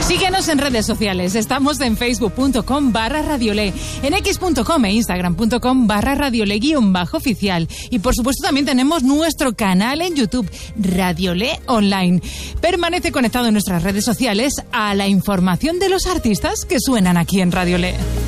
Síguenos en redes sociales. Estamos en facebook.com/Radiolé, en x.com e instagram.com/Radiolé_oficial. Y por supuesto también tenemos nuestro canal en YouTube, Radiolé Online. Permanece conectado en nuestras redes sociales a la información de los artistas que suenan aquí en Radiolé.